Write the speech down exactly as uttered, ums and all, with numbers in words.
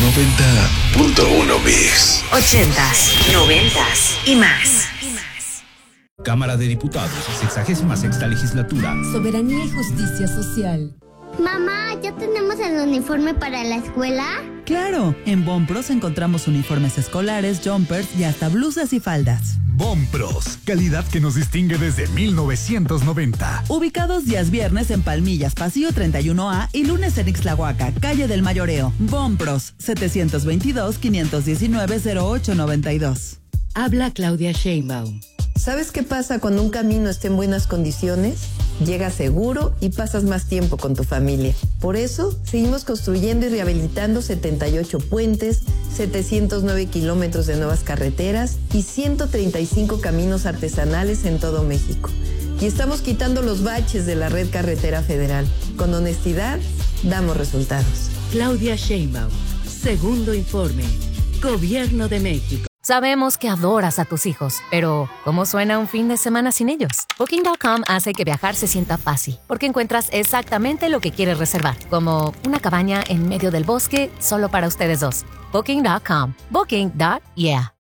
noventa punto uno Mix. Ochentas, noventas y más. Cámara de Diputados, sexagésima sexta legislatura. Soberanía y justicia social. Mamá, ¿ya tenemos el uniforme para la escuela? Claro, en Bompros encontramos uniformes escolares, jumpers y hasta blusas y faldas. Bompros, calidad que nos distingue desde mil novecientos noventa. Ubicados días viernes en Palmillas, Pasillo treinta y uno A y lunes en Ixtlahuaca, calle del Mayoreo. Bompros, setecientos veintidós, quinientos diecinueve, cero ocho noventa y dos. Habla Claudia Sheinbaum. ¿Sabes qué pasa cuando un camino está en buenas condiciones? Llegas seguro y pasas más tiempo con tu familia. Por eso, seguimos construyendo y rehabilitando setenta y ocho puentes, setecientos nueve kilómetros de nuevas carreteras y ciento treinta y cinco caminos artesanales en todo México. Y estamos quitando los baches de la red carretera federal. Con honestidad, damos resultados. Claudia Sheinbaum. Segundo informe. Gobierno de México. Sabemos que adoras a tus hijos, pero ¿cómo suena un fin de semana sin ellos? Booking punto com hace que viajar se sienta fácil, porque encuentras exactamente lo que quieres reservar, como una cabaña en medio del bosque solo para ustedes dos. Booking punto com. Booking. Yeah.